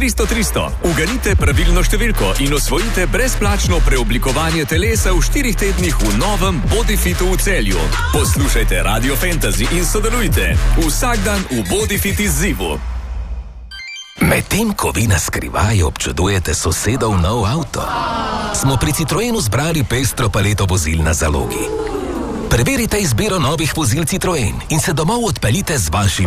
300 300. Uganite pravilno številko in osvojite brezplačno preoblikovanje telesa v 4 tednih v novem Bodyfitu v Celju. Poslušajte Radio Fantasy in sodelujte. Vsak dan v Bodyfit izzivu. Medtem ko vi na skrivaj občudujete sosedov nov avto, smo pri Citroenu zbrali pestro paleto vozil na zalogi. Preverite izbiro novih vozil Citroen in se domov odpeljite z vašim